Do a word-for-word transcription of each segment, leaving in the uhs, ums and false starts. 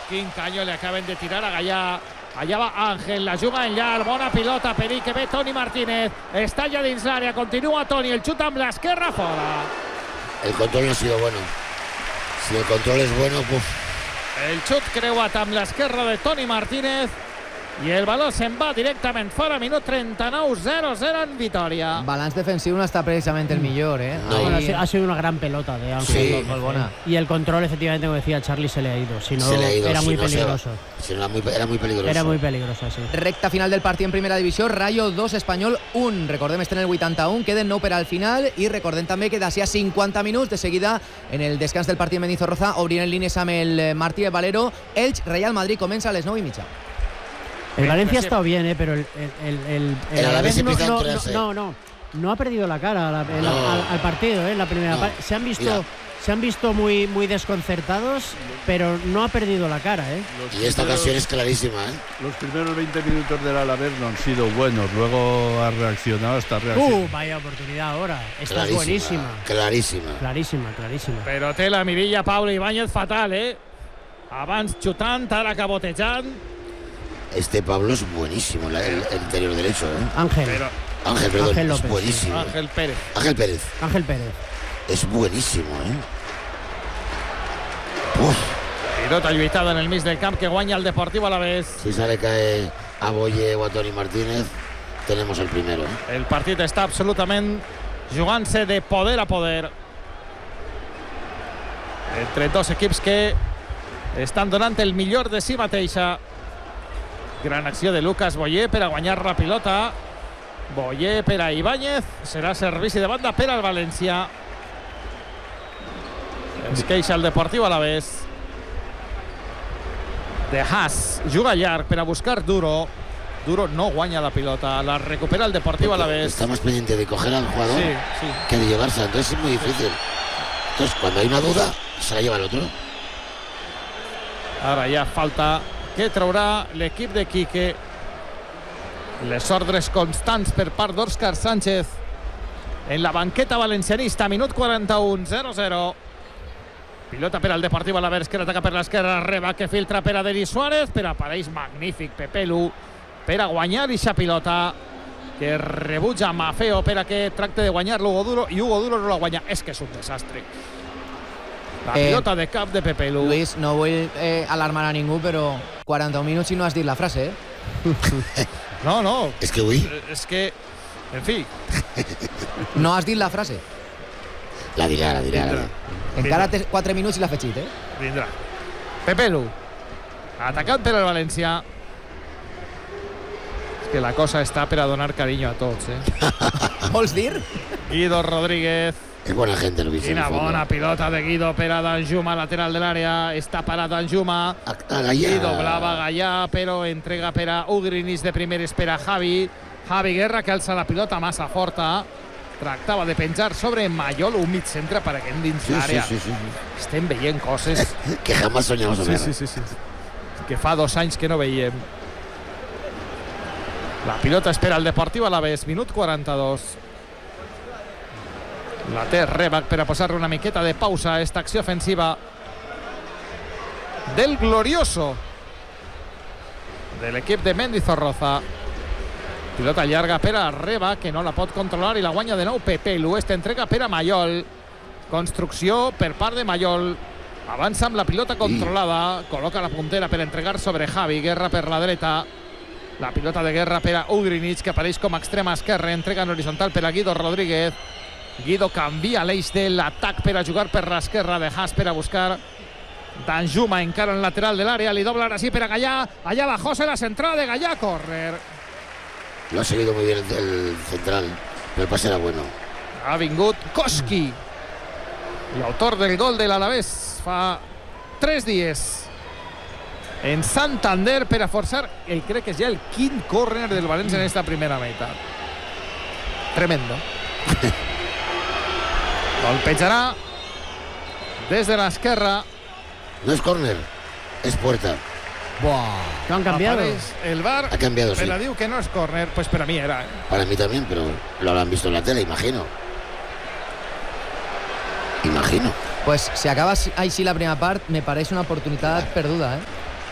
Quin canyo li acaben de tirar a Gallà. Allà va Ángel, la juga en llarg, bona pilota, perill que ve Toni Martínez, està ja dins l'àrea, continua Toni, el xut amb l'esquerra fora. El control no ha sido bueno. Si el control es bueno, puf. El xut creuat amb l'esquerra de Toni Martínez i el baló se'n va directament fora, minut trenta-nou, zero zero en Vitoria. Balanç defensiu no está precisamente el millor, ¿eh? No. Bueno, ha sido una gran pelota de Ángel. Sí, muy buena. Y el control, efectivamente, como decía Charlie, se le ha ido. Si no, Se le ha ido, era si muy no se- peligroso. si no era, muy, era muy peligroso. Era muy peligroso, sí. Recta final del partit en primera divisió, Rayo dos, Espanyol un. Recordem, estem en el vuitanta-un, queden nou per al final i recordem també que d'ací a cinquanta minuts, de seguida, en el descans del partit Mendizorroza, obrirem línies amb el Martí de Valero. Elx, Real Madrid, comença a les nou i mitja. El Valencia ha estado bien, ¿eh? Pero el, el, el, el, el El Alavés Alavés no, empieza a no, entrarse. no, no, no ha perdido la cara al, el- No. al, al partido, ¿eh? En la primera No. parte. Se han visto, Mira. se han visto muy, muy desconcertados, pero no ha perdido la cara, ¿eh? Los Y esta primeros- ocasión es clarísima, ¿eh? Los primeros veinte minutos del Alavés no han sido buenos. Luego ha reaccionado, está reaccionando. Uh, vaya oportunidad ahora. Esta Clarísima, es buenísima. Clarísima. Clarísima, clarísima. Però té la mirilla Pablo Ibáñez fatal, eh? Abans xutant, ara cabotejant. Este Pablo es buenísimo, la- el, el interior derecho, ¿eh? Ángel. Però Ángel, perdón, Ángel es López, buenísimo. Ángel Pérez. Ángel Pérez, Ángel Pérez. es buenísimo, ¿eh? Uf, Pilota lluitada en el mig del camp que guanya el Deportivo Alavés. si sale cae a Boye o a Toni Martínez, tenemos el primero, ¿eh? El partit està absolutament jugant-se de poder a poder. Entre dos equips que estan donant el millor de si mateixa. Gran acció de Lucas Boyer per a guanyar la pilota. Boyer per a Ibáñez. Serà servici de banda per al València. Es queixa el Deportiu Alavés. De Haas juga llarg per a buscar Duro. Duro no guanya la pilota. La recupera el Deportiu Alavés. Está más pendiente de coger al jugador Sí, sí. que de llevarse, entonces es muy difícil. Entonces, cuando hay una duda, se la lleva el otro. Ara ja falta que traurà l'equip de Quique. Les ordres constants per part d'Òscar Sánchez en la banqueta valencianista. Minut quaranta-un, zero zero. Pilota per al Deportiu Alavés, que l'ataca per l'esquerra, Reba, que filtra per a Denis Suárez, per apareix magnífic Pepelu per a guanyar eixa pilota, que rebutja Mafeo per a que tracte de guanyar-lo Hugo Duro, i Hugo Duro no la guanya. És que és un desastre. La Eh, pilota de cap de Pepelu. Luis, no vull eh, alarmar a ningú, però quaranta-un minuts i no has dit la frase, eh? No, no, Es que, uy, és que, en fi, No has dit la frase. la dirá, la dirá. la dirá. Encara té quatre minuts i l'ha afegit, eh? vindrà. Pepelu, atacant per al València. És que la cosa està per a donar carinyo a tots, eh? Vols dir? Guido Rodríguez. Es buena gente, Luis. en el Quina fondo. bona pilota de Guido per a Danjuma, lateral de l'àrea. Està parat Danjuma. A, a Gallà. Guido blava Gallà, però entrega per a Ugrinis de primer, per a Javi. Javi Guerra, que alça la pilota massa forta. Tractava de penjar sobre Mayol, un mig centre per aquí dins Sí, sí, l'àrea. sí, sí, Estem veient coses sí. Que jamás soñamos sí, ver. sí, sí, sí. que fa dos anys que no veiem. La pilota espera el Deportiu Alavés, minut quaranta-dos. La té Rebac per a posar una miqueta de pausa a esta acció ofensiva del glorioso de l'equip de Mendizorroza. Pilota llarga per a Rebac, que no la pot controlar, i la guanya de nou Pepelu. Esta entrega per a Mayol. Construcció per part de Mayol. Avança amb la pilota controlada. Col·loca la puntera per entregar sobre Javi. Guerra per la dreta. La pilota de Guerra per a Ugrinich, que apareix com a extrema esquerra. Entrega en horitzontal per a Guido Rodríguez. Guido canvia l'eix de l'atac per a jugar per l'esquerra de Haas per a buscar Danjuma, encara en lateral de l'àrea. Li dobla ara sí per a Gallà. Allà va José, la centrada de Gallà. Córner. Lo ha seguido muy bien el, el central, pero el pase era bueno. Ha vingut Koski, l'autor del gol de l'Alavés fa tres dies en Santander per a forçar el, crec que és ja el quint córner del València en esta primera meitat. Tremendo. Golpejarà des de l'esquerra. No es córner, es puerta. Buah. ¿Lo han cambiado? Apareix el V A R. Ha cambiado, Me sí. la diu que no és córner. Pues per a mi era. Para mí también, pero lo habrán visto en la tele, imagino. Imagino. Pues si acaba així la primera part, me pareix una oportunitat perduda, eh?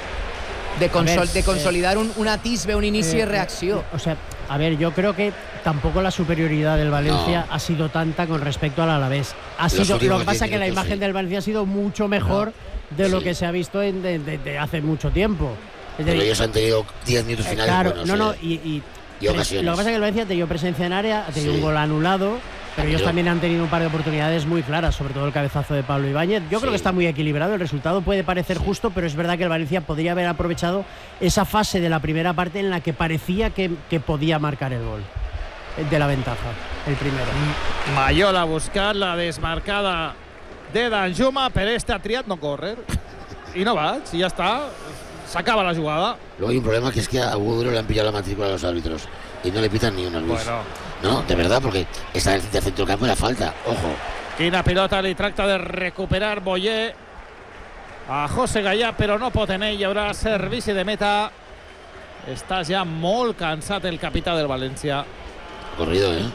de, consol, ver, de consolidar un, un atisbe, un inici Eh, i reacció. O sea, a ver, yo creo que tampoco la superioridad del Valencia No. ha sido tanta con respecto al Alavés. Ha Los sido, lo últimos que pasa diez es que la minutos, imagen sí. del Valencia ha sido mucho mejor de lo Sí. que se ha visto en, de, de- de hace mucho tiempo. Es Pero decir, ellos han tenido diez minutos eh, finales claro, buenos, no, no, ¿eh? y, y- Y ocasiones. lo que pasa es que el Valencia ha tenido presencia en área, ha tenido Sí. un gol anulado, pero ellos Yo- también han tenido un par de oportunidades muy claras, sobre todo el cabezazo de Pablo Ibáñez. Yo creo Sí. que está muy equilibrado, el resultado puede parecer justo, pero es verdad que el Valencia podría haber aprovechado esa fase de la primera parte en la que parecía que, que podía marcar el gol eh, de la ventaja, el primero. Mayol a buscar la desmarcada de Danjuma, però este ha triat no córrer. I no va, si ja està, s'acaba la jugada. Luego hay un problema que es que a Hugo Duro le han pillado la matrícula a los árbitros y no le pitan ni una luz. Bueno, No, de verdad, porque está en el centro del campo y la falta. Ojo. quina pilota li tracta de recuperar Boyer a José Gallà, però no pot en ell. Hi haurà servici de meta. Està ja molt cansat el capità del València. Corrido, ¿eh?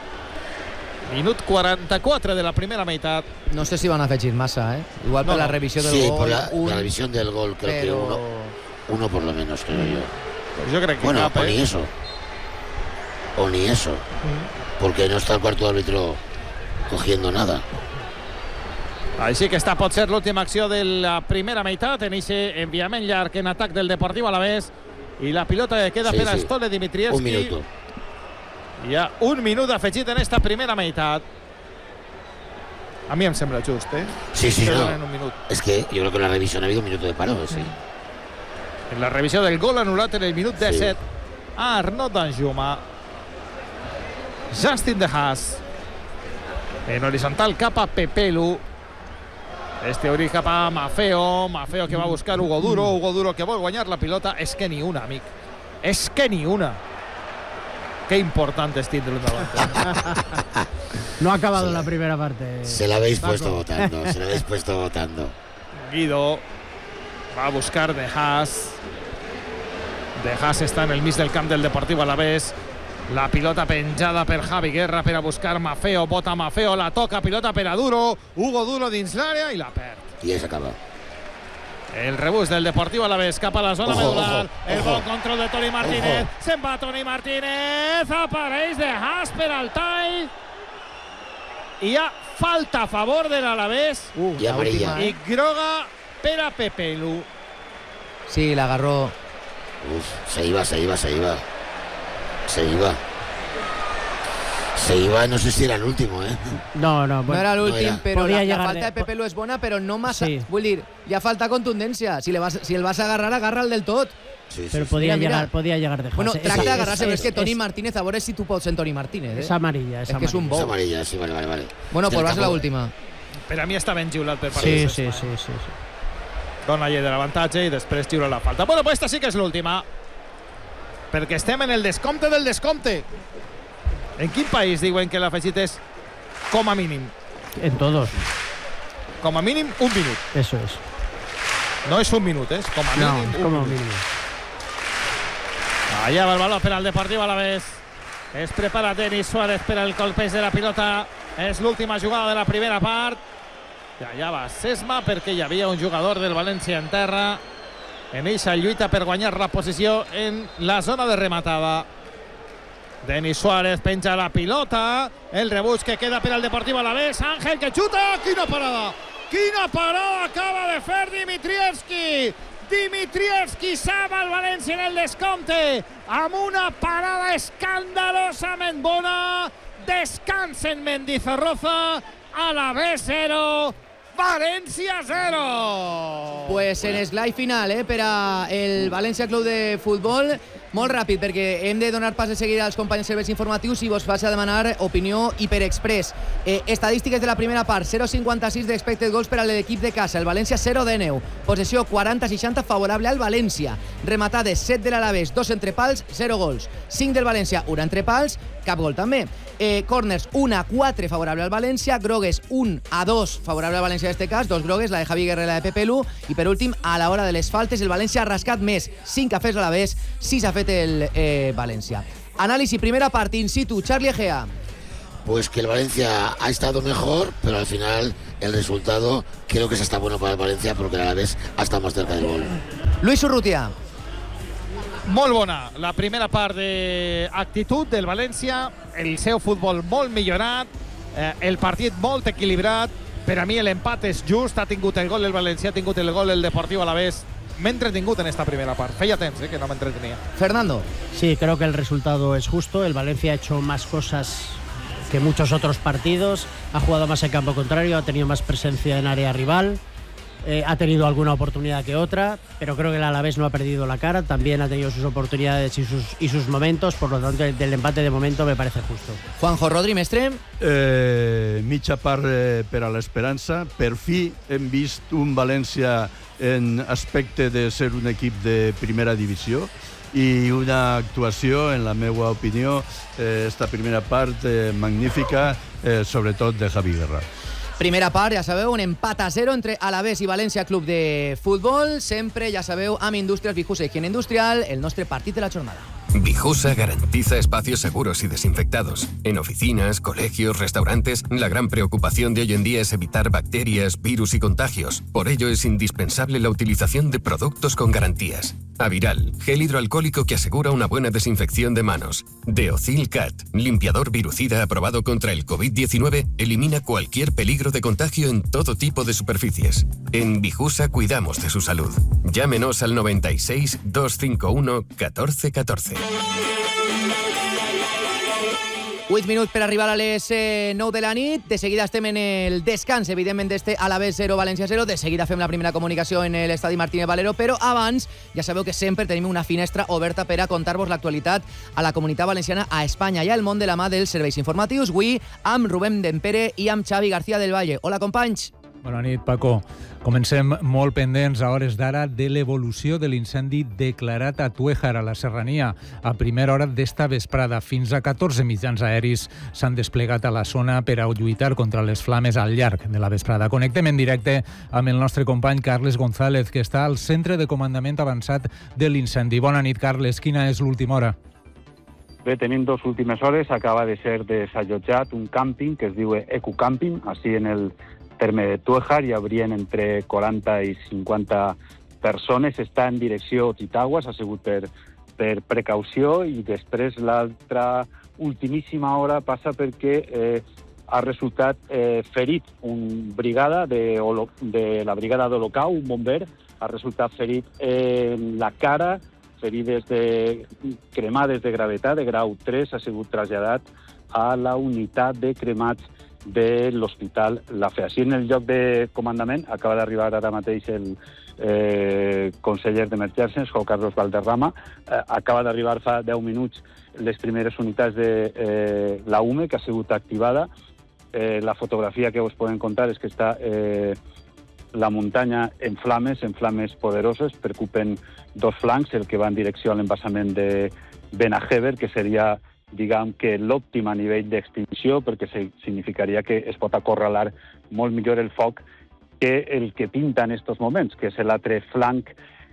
Minut quaranta-quatre de la primera meitat. No sé si van afegir massa, eh? Igual No, per la no. revisió del Sí, gol. por la, un, la revisión del gol creo que però... uno, uno por lo menos, creo yo. Pues jo crec que Bueno, cap, o ni eh? eso. O ni eso. Porque no está el cuarto árbitro cogiendo nada. Així que esta pot ser l'última acció de la primera meitat en aquest enviament llarg en atac del Deportiu Alavés i la pilota que queda Sí, per a sí. Stole Dimitrievski. Un minuto. Hi ha un minut afegit en esta primera meitat. A mi em sembla just, eh? Sí, sí, Que no. donen un minut. Es que yo creo que en la revisión ha habido un minuto de paro, sí. En la revisió del gol anul·lat en el minut Sí. disset a Arnaud Danjuma. Justin De Haas en horitzontal cap a Pepelu. Este obrir cap a Maffeo. Maffeo que va a buscar Hugo Duro. Hugo Duro que vol guanyar la pilota. És que ni una, amic. És que ni una. Qué importante es tindre un davant. No ha acabado la primera parte. Se la habéis Paco. puesto votando, se la habéis puesto votando. Guido va a buscar De Haas. De Haas està en el mig del camp del Deportiu Alavés. La pilota penjada per Javi Guerra per a buscar Maffeo. Bota Maffeo, la toca, pilota per a Duro. Hugo Duro dins l'àrea i la perd. Y ya se acaba. El rebús del Deportiu Alavés cap a la zona Ojo, medular. ojo, El ojo. bon control de Toni Martínez. Ojo. Se'n va Toni Martínez. Apareix De Haas per al tall. I hi ha falta a favor de l'Alavés. Uh, I amarilla. l'última, I eh? groga per a Pepelu. Sí, l'agarró. Uf, se iba, se iba, se iba. Se iba. Se iba, no sé si era el último, ¿eh? No, no, No bueno, era no l'últim, era. però Podria la, la llegar falta de- de Pepelu és bona, però no massa. Sí. Vull dir, hi ha falta contundència. Si, le vas, si el vas a agarrar, agarra'l del tot. Sí, sí, pero sí. podía Mira, mira. llegar, podía llegar de Haas. Bueno, Es- tracta sí, d'agarrar-se, però és que Toni es- Martínez, a veure si tu pots ser Toni Martínez. Es Eh? amarilla, es És que és un amarilla. Es bou. amarilla, sí, vale, vale, vale. Bueno, pues Del va ser campo- l'última. Per a mi està ben xiulat per part Sí, de sí, Sesma. sí, sí, sí. Dona llei de l'avantatge i després xiula la falta. Bueno, pues esta sí que és l'última. Perquè estem en el descompte del descompte. En quin país diuen que l'afegit és com a mínim? En todos, Com a mínim un minut. eso es. No és un minut, és com a No, mínim es un como minut. mínimo. Allà va el baló per al Deportiu Alavés. Es prepara Denis Suárez per al colpeig de la pilota. És l'última jugada de la primera part. I allà va Sesma perquè hi havia un jugador del València en terra. En eixa lluita per guanyar la posició en la zona de rematada. Denis Suárez penja la pilota. El rebuig que queda per al Deportiu Alavés. Ángel que xuta. Quina parada! Quina parada acaba de fer Dimitrievski! Dimitrievski salva el València en el descompte amb una parada escandalosament bona. Descansen Mendizorroza. Alavés zero, València zero. Pues en esglai final, eh, per a el València Club de Futbol. Molt ràpid, perquè hem de donar pas de seguida als companys serveis informatius i vos vaig a demanar opinió hiperexpress. Eh, estadístiques de la primera part, zero coma cinquanta-sis d'expected goals per a l'equip de casa. El València zero de neu. Possessió quaranta seixanta favorable al València. Rematades set de l'Alavés, dos entre pals, zero gols. cinc del València, un entre pals, cap gol també. Eh, corners un a quatre favorable al València, grogues un a dos favorable al València en este cas, dos grogues, la de Javi Guerra i la de Pepe Lu, i per últim, a l'hora de les faltes, el València ha rascat més, cinc ha fet l'Alavés, sis ha fet el eh, València. Anàlisi, primera part, in situ, Charlie Egea. Pues que el Valencia ha estado mejor, pero al final el resultado creo que se está bueno para el Valencia porque a la vez ha estado más cerca del gol. Luis Urrutia. Molt bona la primera part d'actitud del València, el seu futbol molt millorat, eh, el partit molt equilibrat. Per a mi l'empat és just, ha tingut el gol el València, ha tingut el gol el Deportivo Alavés. M'he entretingut en esta primera part, feia temps eh, que no me entretenía. Fernando. Sí, creo que el resultado es justo, el Valencia ha hecho más cosas que muchos otros partidos, ha jugado más en campo contrario, ha tenido más presencia en área rival. Eh, ha tenido alguna oportunidad que otra, pero creo que el Alavés no ha perdido la cara, también ha tenido sus oportunidades y sus, y sus momentos, por lo tanto del empate de momento me parece justo. Juanjo Rodri, mestre. Eh, mitja part eh, per a l'esperança. Per fi hem vist un València en aspecte de ser un equip de primera divisió i una actuació, en la meva opinió, eh, esta primera part eh, magnífica, eh, sobretot de Javi Guerra. Primera part, ja sabeu, un empat a zero entre Alavés i València Club de Futbol. Sempre, ja sabeu, amb Indústries Vijusa i Higiene Industrial, el nostre partit de la jornada. Vijusa garantiza espacios seguros y desinfectados. En oficinas, colegios, restaurantes, la gran preocupación de hoy en día es evitar bacterias, virus y contagios. Por ello es indispensable la utilización de productos con garantías. Aviral, gel hidroalcohólico que asegura una buena desinfección de manos. Deocil Cat, limpiador virucida aprobado contra el COVID diecinueve, elimina cualquier peligro de contagio en todo tipo de superficies. En Vijusa cuidamos de su salud. Llámenos al noventa y seis, doscientos cincuenta y uno, catorce catorce. vuit minuts per arribar a les eh, nou de la nit. De seguida estem en el descans, evidentment, d'este Alavés zero, València zero. De seguida fem la primera comunicació en l'estadi Martínez Valero, però abans ja sabeu que sempre tenim una finestra oberta per a contar-vos l'actualitat a la comunitat valenciana, a Espanya i al món de la mà dels serveis informatius. Avui amb Rubén Dempere i amb Xavi García del Valle. Hola, companys. Bona nit, Paco. Comencem molt pendents a hores d'ara de l'evolució de l'incendi declarat a Tuéjar, a la Serrania. A primera hora d'esta vesprada, fins a catorze mitjans aeris s'han desplegat a la zona per a lluitar contra les flames al llarg de la vesprada. Connectem en directe amb el nostre company Carles González, que està al centre de comandament avançat de l'incendi. Bona nit, Carles. Quina és l'última hora? Bé, tenim dos últimes hores. Acaba de ser desallotjat un càmping que es diu Ecocamping, així en el terme de Tuéjar. Hi haurien entre quaranta i cinquanta persones. Està en direcció Titagua, s'ha sigut per, per precaució, i després l'altra ultimíssima hora passa perquè eh, ha resultat eh, ferit un brigada de, de la brigada d'Olocau, un bomber, ha resultat ferit en la cara, ferides de cremades de gravetat, de grau tres, ha sigut traslladat a la unitat de cremats de l'Hospital La Fe. Així, en el lloc de comandament acaba d'arribar ara mateix el eh, conseller d'Emergències, Juan Carlos Valderrama. Eh, acaba d'arribar fa deu minuts les primeres unitats de eh, la U M E, que ha sigut activada. Eh, la fotografia que us podem contar és que està eh, la muntanya en flames, en flames poderoses, preocupen dos flancs, el que va en direcció a l'embassament de Benajever, que seria, diguem que l'òptim a nivell d'extinció, perquè significaria que es pot acorralar molt millor el foc que el que pinta en aquests moments, que és l'altre flanc,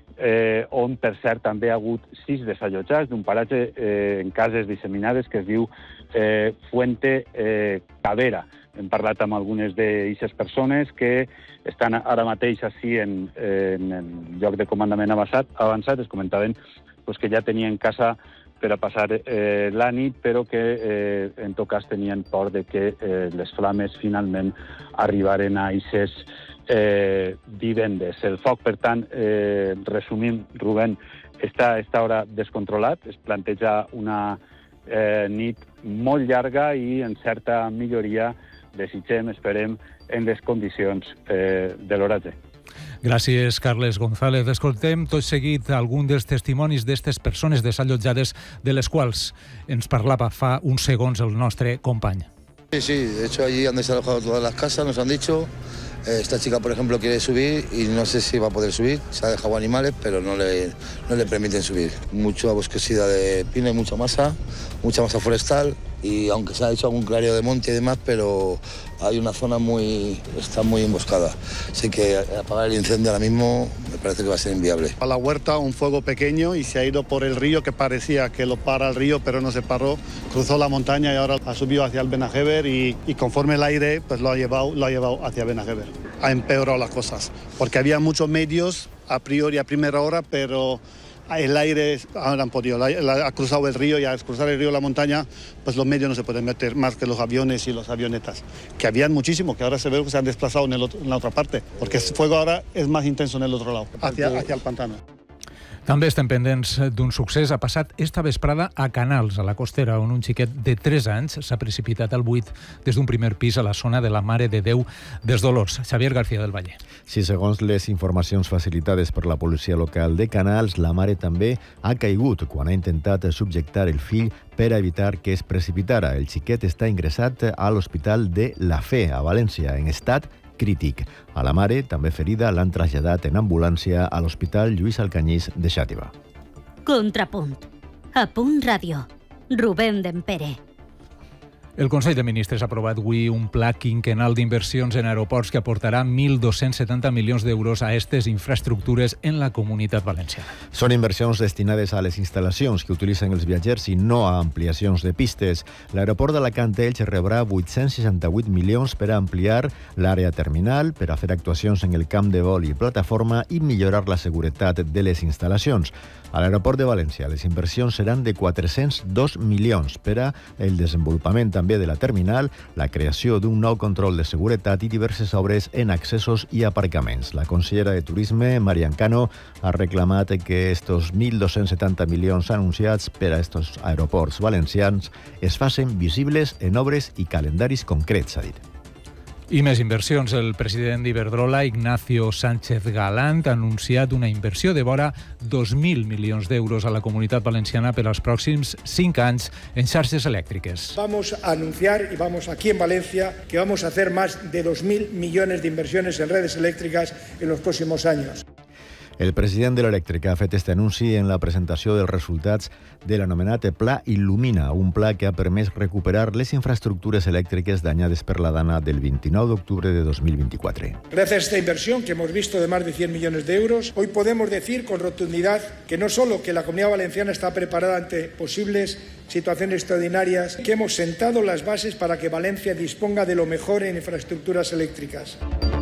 eh, on, per cert, també ha hagut sis desallotjats d'un paratge eh, en cases disseminades que es diu eh, Fuente eh, Cavera. Hem parlat amb algunes d'aquestes persones que estan ara mateix així en, en, en lloc de comandament avançat. avançat. Es comentaven pues, que ja tenien casa per a passar eh, la nit, però que eh, en tot cas tenien por de que eh, les flames finalment arribaren a aquestes eh, vivendes. El foc, per tant, eh, resumim, Rubén, està a esta hora descontrolat, es planteja una eh, nit molt llarga i en certa milloria, desitgem, esperem, en les condicions eh, de l'oratge. Gràcies, Carles González. Escoltem tot seguit algun dels testimonis d'aquestes persones desallotjades, de les quals ens parlava fa uns segons el nostre company. Sí, sí, de hecho allí han desalojado todas las casas, nos han dicho. Esta chica, por ejemplo, quiere subir y no sé si va a poder subir. Se ha dejado animales, pero no le, no le permiten subir. Mucha bosquesidad de pino, mucha masa, mucha masa forestal, y aunque se ha hecho algún clarío de monte y demás, pero hay una zona muy, está muy emboscada. Así que apagar el incendio ahora mismo me parece que va a ser inviable. A la huerta un fuego pequeño y se ha ido por el río, que parecía que lo para el río, pero no se paró. Cruzó la montaña y ahora ha subido hacia el Benajever y, y conforme el aire pues lo ha llevado, lo ha llevado hacia Benajever. Ha empeorado las cosas, porque había muchos medios a priori a primera hora, pero el aire, ahora han podido, la, la, ha cruzado el río y al cruzar el río la montaña, pues los medios no se pueden meter más que los aviones y las avionetas, que habían muchísimo, que ahora se ve que se han desplazado en, el otro, en la otra parte, porque el fuego ahora es más intenso en el otro lado, hacia, hacia el pantano. També estem pendents d'un succés. Ha passat esta vesprada a Canals, a la Costera, on un xiquet de tres anys s'ha precipitat al buit des d'un primer pis a la zona de la Mare de Déu dels Dolors. Xavier García del Valle. Sí, segons les informacions facilitades per la policia local de Canals, la mare també ha caigut quan ha intentat subjectar el fill per evitar que es precipitara. El xiquet està ingressat a l'Hospital de la Fe, a València, en estat crític. A la mare, també ferida, l'han traslladat en ambulància a l'Hospital Lluís Alcanyís de Xàtiva. Contrapunt. A Punt Ràdio. Rubén Dempere. El Consell de Ministres ha aprovat avui un pla quinquenal d'inversions en aeroports que aportarà mil dos-cents setanta milions d'euros a aquestes infraestructures en la Comunitat Valenciana. Són inversions destinades a les instal·lacions que utilitzen els viatgers i no a ampliacions de pistes. L'aeroport d'Alacant-Elx rebrà vuit-cents seixanta-vuit milions per a ampliar l'àrea terminal, per a fer actuacions en el camp de vol i plataforma i millorar la seguretat de les instal·lacions. A l'aeroport de València, les inversions seran de quatre-cents dos milions per a el desenvolupament també de la terminal, la creació d'un nou control de seguretat i diverses obres en accessos i aparcaments. La consellera de Turisme, Marian Cano, ha reclamat que estos mil dos-cents setanta milions anunciats per a estos aeroports valencians es facin visibles en obres i calendaris concrets, ha dit. I més inversions. El president d'Iberdrola, Ignacio Sánchez Galán, ha anunciat una inversió de vora dos mil milions d'euros a la Comunitat Valenciana per als pròxims cinc anys en xarxes elèctriques. Vamos a anunciar, y vamos aquí en Valencia, que vamos a hacer más de dos mil millones de inversiones en redes eléctricas en los próximos años. El president de l'Elèctrica ha fet este anunci en la presentació dels resultats de l'anomenat Pla Il·lumina, un pla que ha permès recuperar les infraestructures elèctriques dañades per la dana del vint-i-nou d'octubre de dos mil vint-i-quatre. Gracias a esta inversión que hemos visto de más de cien millones de euros, hoy podemos decir con rotundidad que no solo que la Comunidad Valenciana está preparada ante posibles situaciones extraordinarias, que hemos sentado las bases para que Valencia disponga de lo mejor en infraestructuras eléctricas.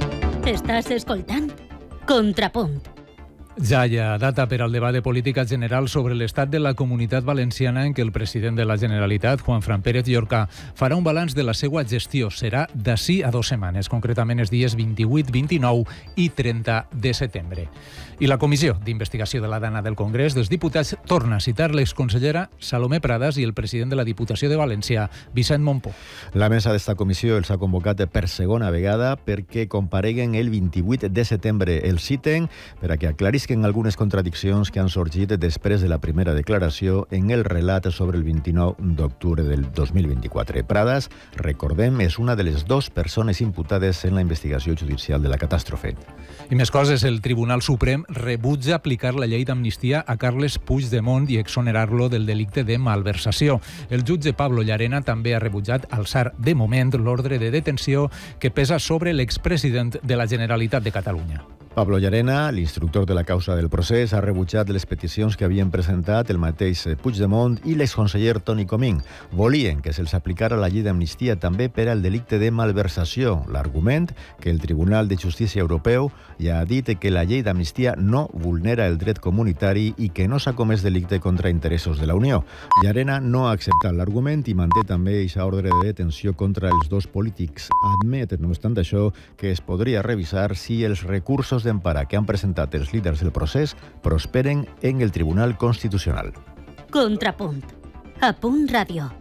Estàs escoltant Contrapunt. Ja hi ha data per al debat de política general sobre l'estat de la Comunitat Valenciana en què el president de la Generalitat, Juanfran Pérez Llorca, farà un balanç de la seva gestió. Serà d'ací a dues setmanes, concretament els dies vint-i-vuit, vint-i-nou i trenta de setembre. I la Comissió d'Investigació de la Dana del Congrés dels Diputats torna a citar l'exconsellera Salomé Pradas i el president de la Diputació de València, Vicent Mompó. La mesa d'esta comissió els ha convocat per segona vegada perquè compareguen el vint-i-vuit de setembre. Els citen per a que aclarisquen algunes contradiccions que han sorgit després de la primera declaració en el relat sobre el vint-i-nou d'octubre del dos mil vint-i-quatre. Pradas, recordem, és una de les dues persones imputades en la investigació judicial de la catàstrofe. I més coses, el Tribunal Suprem rebutja aplicar la llei d'amnistia a Carles Puigdemont i exonerar-lo del delicte de malversació. El jutge Pablo Llarena també ha rebutjat alçar de moment l'ordre de detenció que pesa sobre l'expresident de la Generalitat de Catalunya. Pablo Llarena, l'instructor de la causa del procés, ha rebutjat les peticions que havien presentat el mateix Puigdemont i l'exconseller Toni Comín. Volien que se'ls aplicara la llei d'amnistia també per al delicte de malversació. L'argument que el Tribunal de Justícia Europeu ja ha dit que la llei d'amnistia no vulnera el dret comunitari i que no s'ha comès delicte contra interessos de la Unió. Llarena no ha acceptat l'argument i manté també aquesta ordre de detenció contra els dos polítics. Admet, no obstant això, que es podria revisar si els recursos d'empara que han presentat els líders del procés prosperen en el Tribunal Constitucional. Contrapunt. A Punt Ràdio.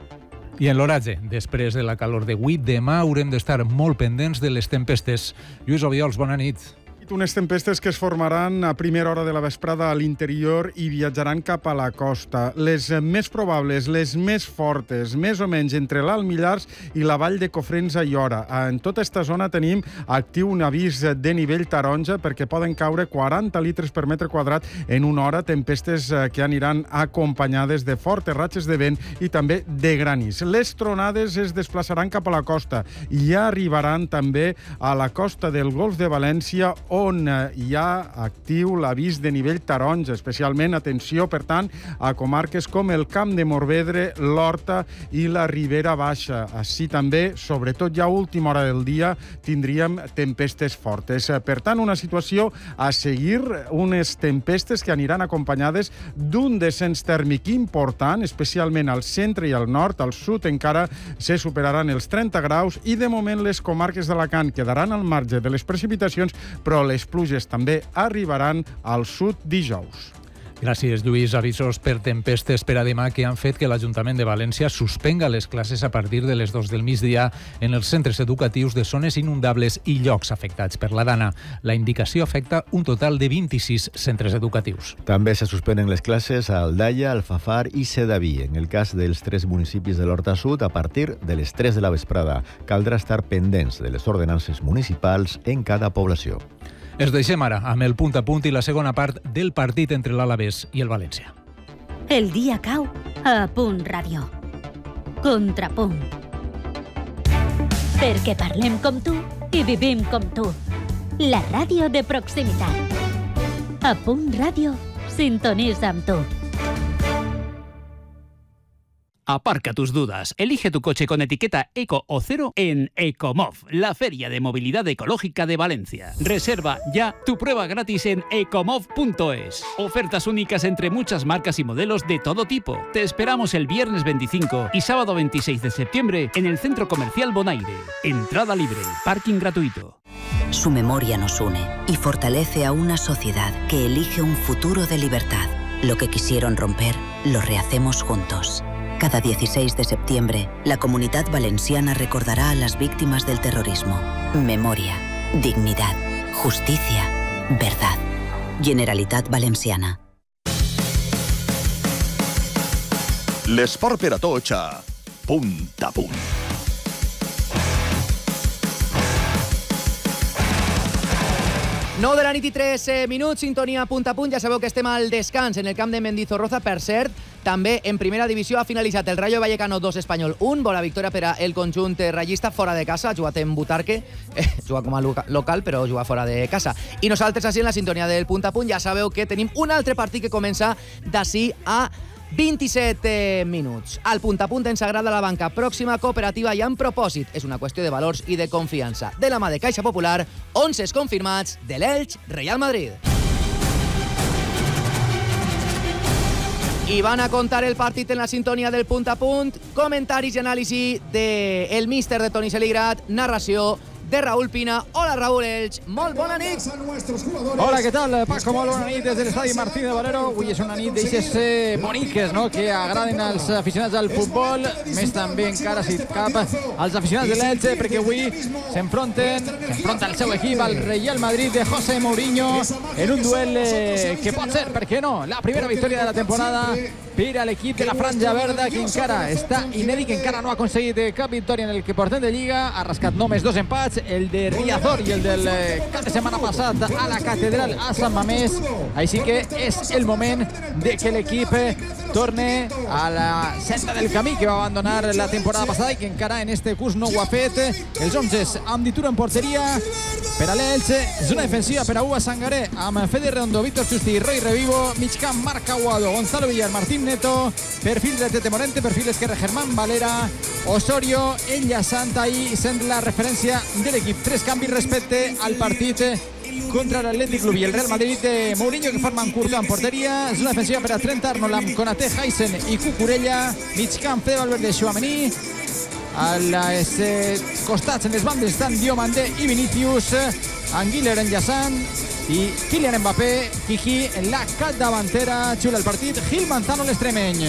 I en l'oratge, després de la calor d'avui, demà haurem d'estar molt pendents de les tempestes. Lluís Obiols, bona nit. Unes tempestes que es formaran a primera hora de la vesprada a l'interior i viatjaran cap a la costa. Les més probables, les més fortes, més o menys entre l'Alt Millars i la vall de Cofrents a Aiora. En tota aquesta zona tenim actiu un avís de nivell taronja perquè poden caure quaranta litres per metre quadrat en una hora, tempestes que aniran acompanyades de fortes ratxes de vent i també de granis. Les tronades es desplaçaran cap a la costa i ja arribaran també a la costa del Golf de València o on hi ha actiu l'avís de nivell taronja, especialment atenció, per tant, a comarques com el Camp de Morvedre, l'Horta i la Ribera Baixa. Així també, sobretot ja a última hora del dia, tindríem tempestes fortes. Per tant, una situació a seguir, unes tempestes que aniran acompanyades d'un descens tèrmic important, especialment al centre i al nord. Al sud encara se superaran els trenta graus i, de moment, les comarques d'Alacant quedaran al marge de les precipitacions, però les pluges també arribaran al sud dijous. Gràcies, Lluís. Avisos per tempestes per a demà que han fet que l'Ajuntament de València suspenga les classes a partir de les dos del migdia en els centres educatius de zones inundables i llocs afectats per la dana. La indicació afecta un total de vint-i-sis centres educatius. També se suspenen les classes a Aldaia, Alfafar i Sedaví. En el cas dels tres municipis de l'Horta Sud, a partir de les tres de la vesprada. Caldrà estar pendents de les ordenances municipals en cada població. Es deixem ara amb el punt a punt i la segona part del partit entre l'Alavés i el València. El dia cau a Punt Ràdio. Contrapunt. Perquè parlem com tu i vivim com tu. La ràdio de proximitat. A Punt Ràdio, sintonitza amb tu. Aparca tus dudas. Elige tu coche con etiqueta Eco o Cero en Ecomov, la feria de movilidad ecológica de Valencia. Reserva ya tu prueba gratis en ecomov punto es. Ofertas únicas entre muchas marcas y modelos de todo tipo. Te esperamos el viernes veinticinco y sábado veintiséis de septiembre en el Centro Comercial Bonaire. Entrada libre, parking gratuito. Su memoria nos une y fortalece a una sociedad que elige un futuro de libertad. Lo que quisieron romper, lo rehacemos juntos. Cada dieciséis de septiembre, la Comunidad Valenciana recordará a las víctimas del terrorismo. Memoria, dignidad, justicia, verdad. Generalitat Valenciana. L'esport per a tots a Punt a Punt. nou de la nit i tres minuts, sintonia Punt a Punt. Ja sabeu que estem al descans en el camp de Mendizorroza. Per cert, també en primera divisió ha finalitzat el Rayo Vallecano dos, Espanyol un. Bona victòria per al conjunt ratllista fora de casa. Ha jugat en Butarque, eh, juga com a local, però juga fora de casa. I nosaltres, així en la sintonia del Punt a Punt, ja sabeu que tenim un altre partit que comença d'ací a vint-i-set minuts. Al Punt a Punt ens agrada la banca pròxima, cooperativa i amb propòsit. És una qüestió de valors i de confiança. De la mà de Caixa Popular, onces confirmats de l'Elx Real Madrid. I van a contar el partit en la sintonia del Punt a Punt. Comentaris i anàlisi del míster de Toni Seligrat, narració de Raúl Pina. Hola, Raúl Elx, molt bona nit. Hola, què tal, Paco? Molt bona nit des de l'estadi Martín de Valero. Avui és una nit d'eixes eh, boniques, no?, que agraden als aficionats al futbol, més també encara, si cap, als aficionats de l'Elx, perquè avui s'enfronten, s'enfronta el seu equip al Real Madrid de José Mourinho en un duel eh, que pot ser, per què no, la primera victòria de la temporada per a l'equip de la Franja Verda, que encara està inèdit, que encara no ha aconseguit cap victòria en el que portem de Lliga. Ha rascat només dos empats, el de Riazor i el del cap de setmana passat a la Catedral a Sant Mamés. Així que és el moment de que l'equip torne a la senda del camí que va abandonar la temporada passada i que encara en este curs no ho ha fet. Els onzes amb Dituro en porteria per a l'Elche, zona defensiva per a Ua Sangaré amb Fede Redondo, Víctor Justi i Roy Revivo, migcamp Marc Aguado, Gonzalo Villar, Martín Neto, perfil de Tete Morente, perfil esquerre Germán Valera, Osorio enllaçant ahí sent la referència de l'equip. Tres canvis respecte al partit contra l'Atlètic Club i el Real Madrid de Mourinho, que formen Courtois en porteria, zona defensiva per a Trent Arnold amb Konaté, Heisen i Cucurella, migcamp Fede Valverde, Tchouaméni, als eh, costats en les bandes estan Diomandé i Vinicius, Anguiller enllaçant i Kylian Mbappé, Kiki en la capdavantera. Xula el partit, Gil Manzano l'extremeny.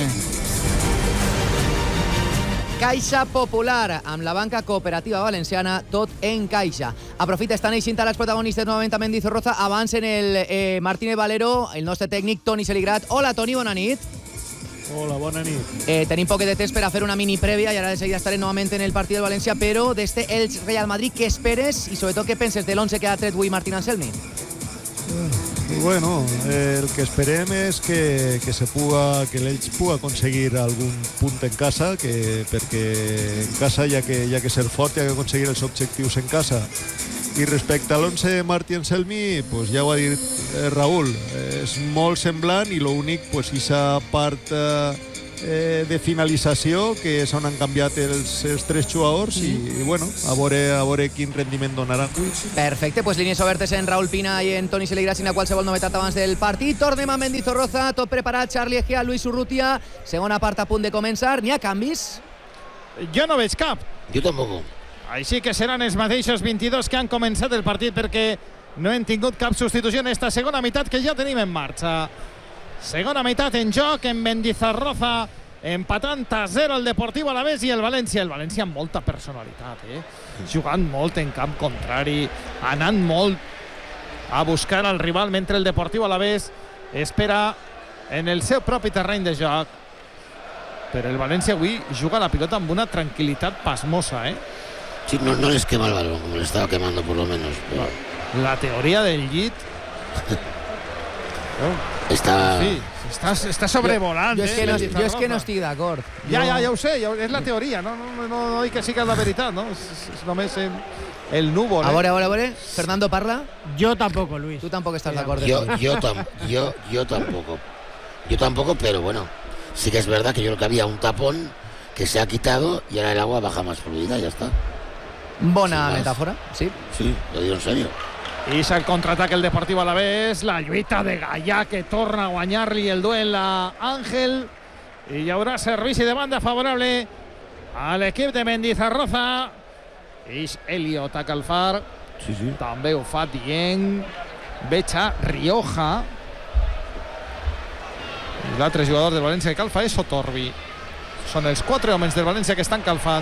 Caixa Popular, amb la banca cooperativa valenciana, tot en caixa. Aprofita, estan eixint els protagonistes novament a Mendizorroza. Avancen el eh, Martínez Valero, el nostre tècnic Toni Seligrat. Hola, Toni, bona nit. Hola, bona nit. Eh, tenim poc de temps per a fer una mini prèvia i ara de seguida estarem novament en el partit del València, però d'este Elx Real Madrid, què esperes i sobretot què penses de l'onze que ha tret avui Martín Anselmi? Bueno, eh, el que esperem és que, que, se puga, que l'Elx puga aconseguir algun punt en casa, que, perquè en casa hi ha que, hi ha que ser fort, hi ha que aconseguir els objectius en casa I respecte a l'once de Martí Anselmi, pues ja ho ha dit eh, Raül, eh, és molt semblant i l'únic, pues, aquesta part eh, eh, de finalització, que és on han canviat els, els tres jugadors i, i bueno, a veure, a veure quin rendiment donaran. Perfecte, pues línies obertes en Raúl Pina i en Toni Seleguera, sin a qualsevol novetat abans del partit. Tornem a Mendizorroza, tot preparat, Charlie Egea, Luis Urrutia, segona part a punt de començar. N'hi ha canvis? Jo no veig cap. Jo tampoc. Així que seran els mateixos vint-i-dos que han començat el partit, perquè no hem tingut cap substitució en esta segona meitat que ja tenim en marxa. Segona meitat en joc en Mendizorroza, empatant a zero el Deportivo Alavés i el València. El València amb molta personalitat, eh? Jugant molt en camp contrari, anant molt a buscar el rival, mentre el Deportivo Alavés espera en el seu propi terreny de joc. Però el València avui juga la pilota amb una tranquil·litat pasmosa, eh? Sí, no, no les quema el balón, como le estaba quemando por lo menos. Pero... La teoria del llit... oh. Està... Sí, està, està sobrevolant. Jo, jo, és que no, eh, jo és que no estic d'acord. Ja, ja, ja ho sé, ja, és la teoria, no, no, no, no dic que sí que és la veritat, no? És, és, és només el, el núvol. A eh? veure, a veure, a veure. Fernando parla. Yo tampoco, Luis. Tú tampoco estás de acuerdo. Yo, yo, tam, yo, yo tampoco. Yo tampoco, pero bueno, sí que es verdad que yo creo que había un tapón que se ha quitado y ahora el agua baja más fluida, ya está. Bona metàfora, sí. Sí, lo digo en serio. I el contraatac el Deportivo Alavés, la lluita de Gallà que torna a guanyar-li el duel a Ángel i hi haurà servici de banda favorable a l'equip de Mendizorroza. Ix Elliot a Calfar, sí, sí. També ho fa Dieng, veig a Rioja. L'altre jugador del València que calfa és Sotorbi. Són els quatre homes del València que estan calfant.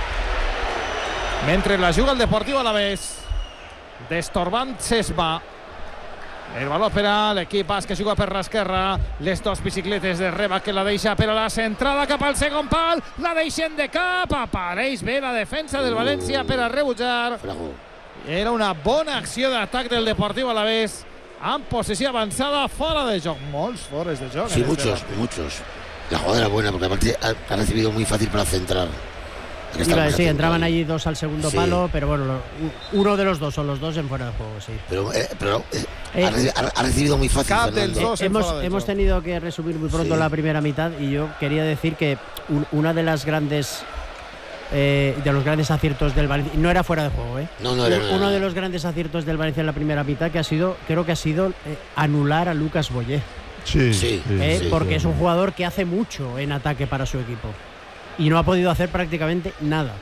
Mentre la juga el Deportivo Alavés. Destorbant Sesma. El valor per a l'equip basc que juga per l'esquerra. Les dos bicicletes de Reba que la deixa per a la centrada cap al segon pal. La deixen de cap. Apareix bé la defensa del València per a rebutjar. Era una bona acció d'atac del Deportivo Alavés. En posició avançada, fora de joc. Molts fores de joc. Sí, muchos, este muchos. La jugada era buena porque aparte ha, ha recibido muy fácil para centrar. Iba, sí, entraban allí dos al segundo sí. palo, pero bueno, lo, uno de los dos o los dos en fuera de juego, sí. Pero, eh, pero eh, ha, ha recibido muy fácil. Eh, hemos, hemos tenido que resumir muy pronto sí. la primera mitad y yo quería decir que un, una de las grandes eh, de los grandes aciertos del Valencia no era fuera de juego, eh. No, no era. Uno nada. de los grandes aciertos del Valencia en la primera mitad que ha sido, creo que ha sido eh, anular a Lucas Boyer. Sí, sí, eh, sí porque sí. es un jugador que hace mucho en ataque para su equipo y no ha podido hacer prácticamente nada.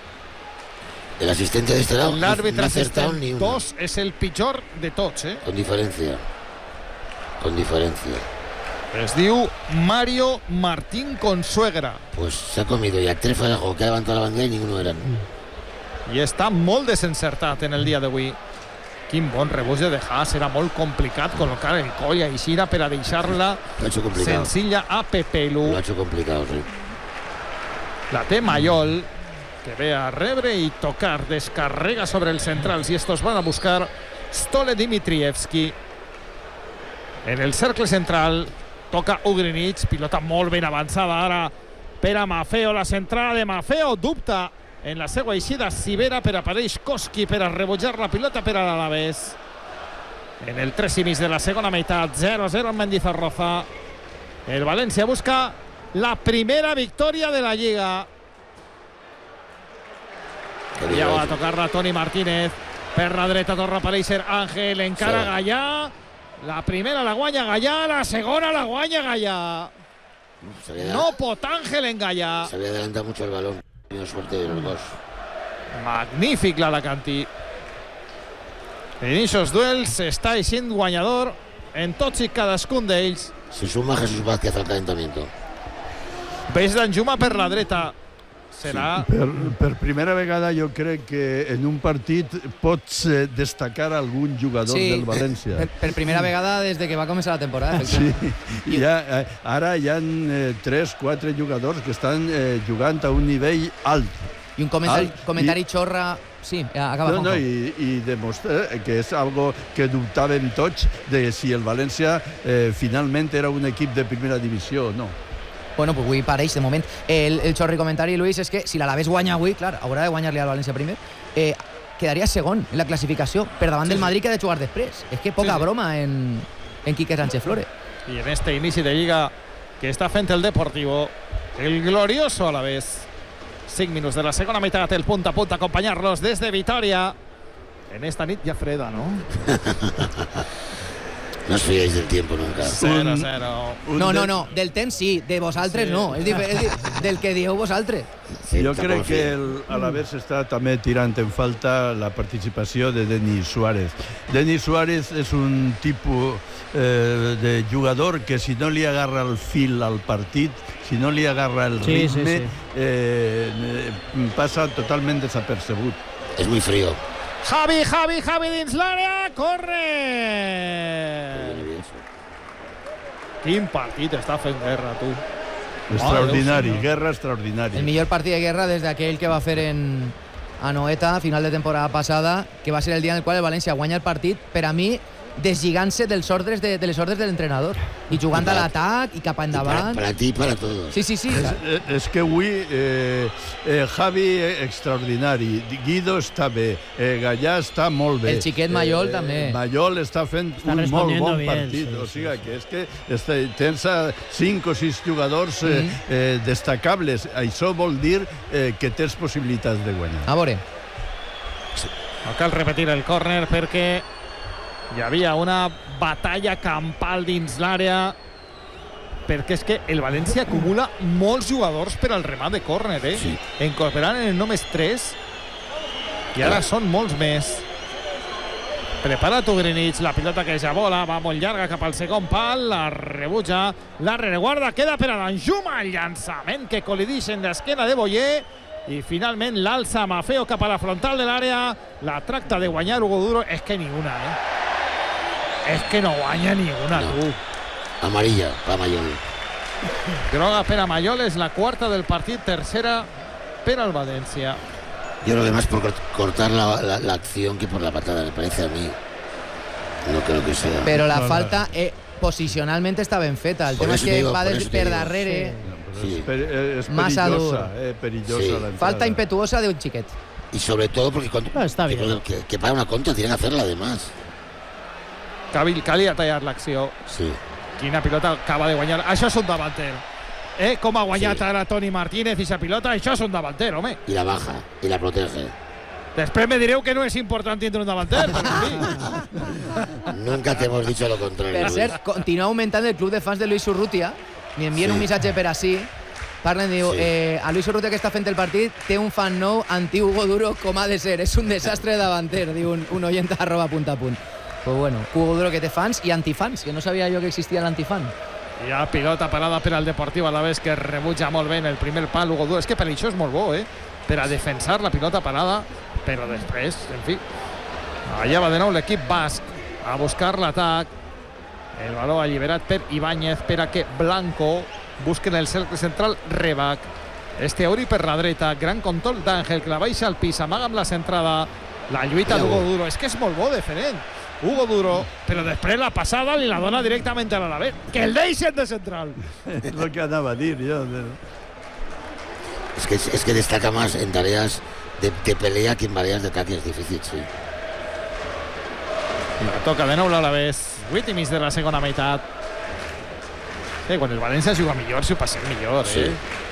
El asistente de este lado no, no ha acertado ni uno. Dos es el pitjor de tots, eh? Con diferencia. Con diferencia. Es diu Mario Martín Consuegra. Pues se ha comido ya tres fallas que ha levantado la bandera y ninguno eran. I està molt desencertat en el dia d'avui. Quin bon rebuig de Haas. Era molt complicat col·locar el coll a Ixira per a deixar-la senzilla a Pepelu. Lo ha hecho complicado, sí. La té Mayol, que ve a rebre i tocar. Descarrega sobre els centrals i estos van a buscar Stole Dimitrievski. En el cercle central toca Ugrinic, pilota molt ben avançada ara per a Mafeo. La centrada de Mafeo dubta en la seva eixida Sivera, per apareix Koski per a rebutjar la pilota per a l'Alavés. En el tres i mig de la segona meitat, zero a zero en Mendizorroza. El València busca la primera victòria de la Lliga. Ja va a tocar-la Toni Martínez. Per la dreta torna a aparèixer Ángel, encara sí. Gallà. La primera la guanya Gallà, la segona la guanya Gallà. No pot Ángel en Gallà. Se había adelantado mucho el balón. Tenido suerte de los dos. Magnífic l'Alacantí. En aquests duels està eixint guanyador en tots i cadascun d'ells. Se suma Jesús Vázquez al calentamiento. Ves d'Anjuma per la dreta. Serà... Sí, per, per primera vegada jo crec que en un partit pots eh, destacar algun jugador sí, del València. Per, per primera vegada des de que va començar la temporada. Sí, ja, eh, ara hi ha eh, tres, quatre jugadors que estan eh, jugant a un nivell alt. I un comentari, alt, comentari i... xorra... Sí, acaba no, no, i, i demostra que és algo que dubtàvem tots de si el València eh, finalment era un equip de primera divisió o no. Bueno, pues avui pareix de moment. El, el xorri comentari, Luis, és que si l'Alavés guanya avui, clar, haurà de guanyar-li al València primer, eh, quedaria segon en la classificació, per davant Sí, del sí. Madrid que ha de jugar després. És que poca Sí, sí. broma en, en Quique Sánchez Flores. Y en este inicio de Liga que está frente al Deportivo, el glorioso a la vez. cinc minuts de la segona meitat, el punt a punt, acompanyar-los des de Vitoria. En esta nit ja freda, ¿no? No os fiéis del tiempo nunca. cero cero. No, no, no, del temps sí, de vosaltres Sí. no. És, difer- és dir, del que dieu vosaltres. Sí, jo tampoc crec que fia. el, a l'Alavés està també tirant en falta la participació de Denis Suárez. Denis Suárez és un tipus eh, de jugador que si no li agarra el fil al partit, si no li agarra el Sí, sí, ritme, sí. Eh, eh, passa totalment desapercebut. Es muy frío. Javi, Javi, Javi dins l'àrea, corre! Quin partit està fent Guerra, tu. Extraordinari, Déu senyor. guerra extraordinària. El millor partit de guerra des d'aquell que va fer en Anoeta a final de temporada passada, que va ser el dia en el qual el València guanya el partit, per a mi, deslligant-se dels ordres de, de les ordres de l'entrenador i jugant a l'atac i cap endavant. Para ti y para todos. Sí, sí, sí. És, és que avui eh, eh, Javi extraordinari, Guido està bé, eh, Gallà està molt bé. El xiquet Mayol també. Mayol està fent Està un molt respondiendo bon bien, partit. sí, o sí, sigui que és que està, tens a cinc o sis jugadors eh, Mhm. eh, destacables. Això vol dir eh, que tens possibilitats de guanyar. A veure. No cal repetir el córner perquè hi havia una batalla campal dins l'àrea, perquè és que el València acumula molts jugadors per al remat de córner, eh? Sí. Incorporant en només tres i ara són molts més. Prepara tu Greenwich, la pilota que ja vola, va molt llarga cap al segon pal, la rebutja, la reguarda, queda per a Danjuma, el llançament que col·lidix en l'esquena de Boyer i finalment l'alça Mafeo cap a la frontal de l'àrea, la tracta de guanyar Hugo Duro, és que ni una, eh? És que no guanya ni una, No. tu. Amarilla, para Mayol. Groga per a Mayol, és la quarta del partit, tercera per al València. Yo creo que más por cort- cortar la, la, la acción que por la patada, me parece a mí. No creo que sea. Però la falta eh, posicionalment està ben feta. El Por tema és eso que te digo, va por des eso te per digo. darrere. Sí. És, per, eh, és Massa perillosa, dur. eh, perillosa Sí. la entrada. Falta impetuosa de un xiquet. Y sobre todo porque cuando, No, está que, bien. que, que para una contra tienen que hacerla además. Cabil, calia tallar l'acció. Sí. Quina pilota acaba de guanyar. Això és un davanter. Eh, com ha guanyat Sí. ara Toni Martínez i sa pilota, això és un davanter, home. Y la baja y la protege. Després me direu que no és important tindre un davanter, però sí. Nunca te hemos dicho lo contrario. Per Luis. cert, continua augmentant el club de fans de Luis Urrutia. M'hi envien Sí. un missatge per ací. Parlen, diu, Sí. eh, a Luis Urrutia que està fent el partit té un fan nou anti-Hugo Duro com ha de ser. És un desastre de davanter, diu un, un oient arroba punt a punt. Pues bueno, Hugo Duro que té fans i antifans, que no sabia jo que existia l'antifan. Hi ha pilota parada per al Deportiu Alavés que rebutja molt bé en el primer pal Hugo Duro. És que per això és molt bo, eh? Per a defensar la pilota parada, però després, en fi, allà va de nou l'equip basc a buscar l'atac. El baló alliberat per Ibáñez per a que Blanco busquen el cercle central Rebac. Esteuri per la dreta, gran control d'Àngel, que la baixa al pis, amaga amb la centrada, la lluita Mira, d'Hugo Hugo. Duro. És que és molt bo diferent. Hugo Duro, però després la passada li la dona directament a l'Alavés. Que el deixen de central. És el que anava a dir jo. Es que, es que destaca más en tareas de, de pelea que en tareas de ataque. Es difícil, sí. La toca de nou l'Alavés. vuit i mig de la segona meitat. Eh, quan el València juga millor, si ho passem millor, Sí. eh?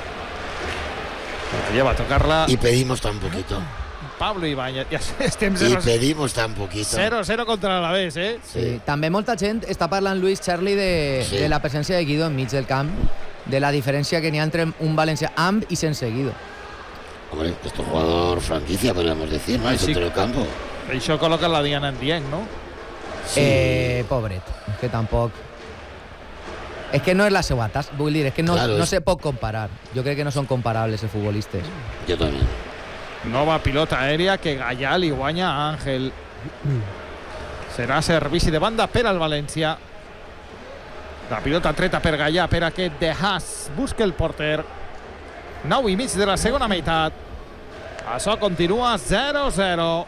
Ja va a tocar-la Y pedimos tan poquito. Pablo Ibáñez. Ja estem Y zero pedimos tan poquito. cero contra l'Alavés, eh? Sí. També molta gent està parlant, Luis, Charlie, de, Sí. de la presència de Guido enmig del camp, de la diferència que n'hi ha entre un València amb i sense Guido. Hombre, esto es jugador franquicia, podríamos decir, ¿no? El Sí. centro del campo. Això col·loca la Diana en Dieng, no? Sí. Eh, pobret, és que tampoc... És que no és la seva tasca, vull dir, és que no, Claro, no és- se pot comparar. Jo crec que no són comparables els futbolistes. Yo también. Nova pilota aèria que Gallà li guanya a Àngel. Serà servici de banda per al València. La pilota treta per Gallà per a que De Haas busque el porter. nou i mig de la segona meitat. Això continua zero zero.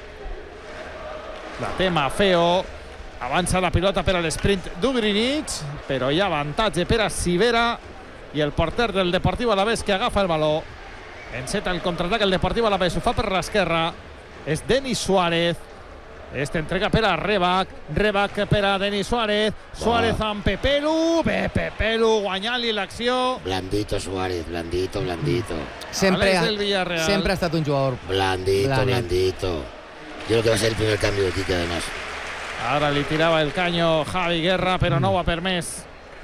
La té Mafeo. Avança la pilota per a l'esprint d'Ugrinich, però hi ha avantatge per a Sivera i el porter del Deportiu Alavés que agafa el baló. Enceta el contraatac el Deportiu Alavés, ho fa per l'esquerra. és Denis Suárez. Este entrega per a Rebac, Rebac per a Denis Suárez, Suárez amb Pepelu, bé, Pepelu guanyant-li l'acció. Blandito Suárez, blandito, blandito. Sempre, Alex del Villarreal. sempre ha estat un jugador Blandito, Blandet. blandito. Yo creo que va a ser el primer cambio de Quique, además. Ara li tirava el canyo Javi Guerra, però no ho ha permès